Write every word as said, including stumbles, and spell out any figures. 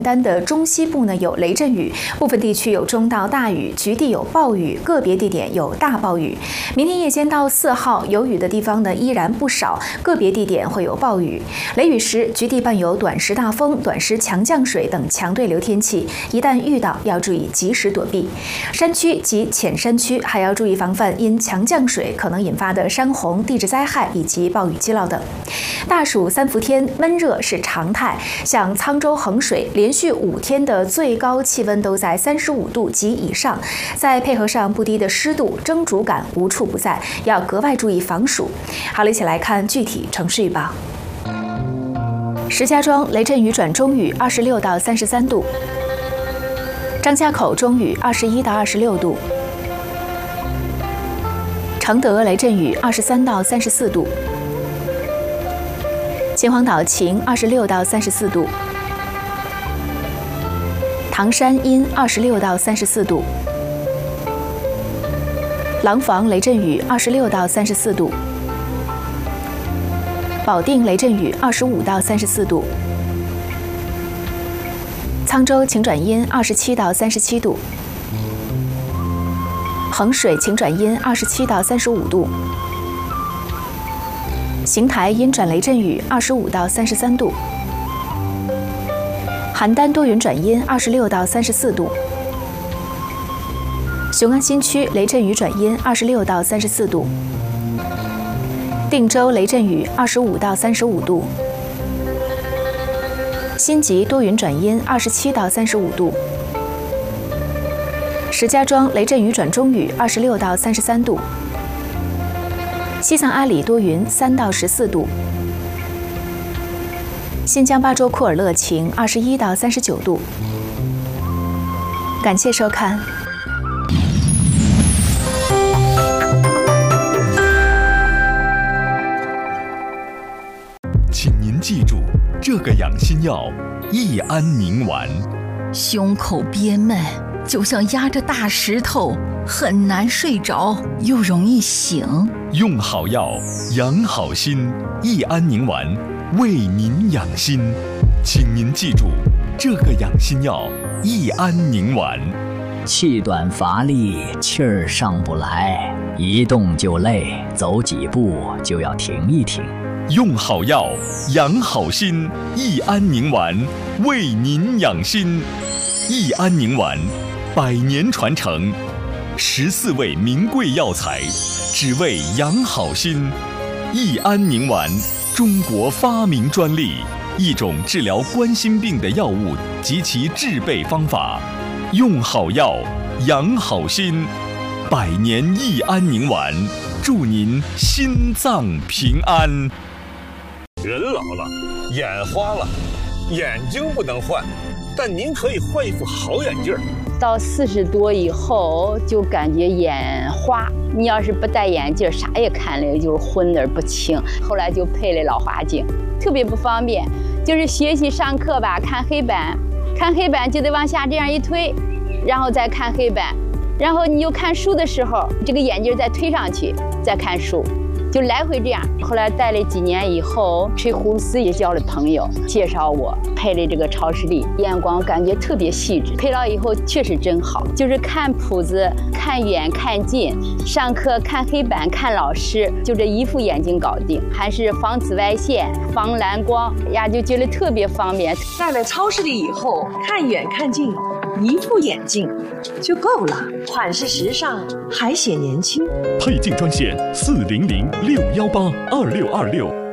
丹的中西部呢有雷阵雨，部分地区有中到大雨，局地有暴雨，个别地点有大暴雨。明天夜间到四号，有雨的地方呢依然不少，个别地点会有暴雨。雷雨时，局地伴有短时大风、短时强降水等强对流天气，一旦遇到要注意及时躲避。山区及浅山区还要注意防范因强降水可能引发的山洪、地质灾害以及暴雨积涝等。大暑三伏天，闷热是常态，像沧州衡水连连续五天的最高气温都在三十五度及以上，再配合上不低的湿度，蒸煮感无处不在，要格外注意防暑。好了，一起来看具体城市预报。石家庄雷阵雨转中雨，二十六到三十三度；张家口中雨，二十一到二十六度；承德雷阵雨，二十三到三十四度；秦皇岛晴，二十六到三十四度。唐山阴，二十六到三十四度；廊坊雷阵雨，二十六到三十四度；保定雷阵雨，二十五到三十四度；沧州晴转阴，二十七到三十七度；衡水晴转阴，二十七到三十五度；邢台阴转雷阵雨，二十五到三十三度；邯郸多云转阴，二十六到三十四度；雄安新区雷阵雨转阴，二十六到三十四度；定州雷阵雨，二十五到三十五度；新集多云转阴，二十七到三十五度；石家庄雷阵雨转中雨，二十六到三十三度；西藏阿里多云，三到十四度；新疆巴州库尔勒晴，二十一到三十九度。感谢收看。 请您记住，这个养心药益安宁丸。 胸口憋闷，就像压着大石头，很难睡着，又容易醒。 用好药，养好心，益安宁丸。为您养心，请您记住，这个养心药益安宁丸。 气短乏力，气儿上不来，一动就累，走几步就要停一停。 用好药，养好心，益安宁丸，为您养心。益安宁丸，百年传承，十四味名贵药材，只为养好心。益安宁丸。中国发明专利，一种治疗冠心病的药物及其制备方法。用好药，养好心，百年益安宁丸，祝您心脏平安。 人老了，眼花了，眼睛不能换，但您可以换一副好眼镜。 到四十多以后，就感觉眼花。你要是不戴眼镜，啥也看了就是昏而不清。后来就配了老花镜，特别不方便。就是学习上课吧，看黑板，看黑板就得往下这样一推，然后再看黑板，然后你又看书的时候，这个眼镜再推上去，再看书。就来回这样。后来戴了几年以后，吹葫芦丝也交了朋友，介绍我配了这个超视力，眼光感觉特别细致。配了以后确实真好，就是看谱子、看远看近，上课看黑板、看老师，就这一副眼镜搞定，还是防紫外线、防蓝光呀，就觉得特别方便。 戴了超视力以后，看远看近，一副眼镜就够了，款式时尚，还显年轻。 配镜专线四零零六幺八二六二六。